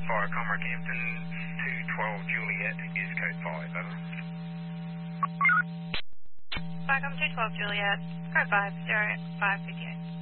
Fire Comrade Campton, 212 Juliet is code 5, over. Fire Com 212 Juliet, code 5, 0558.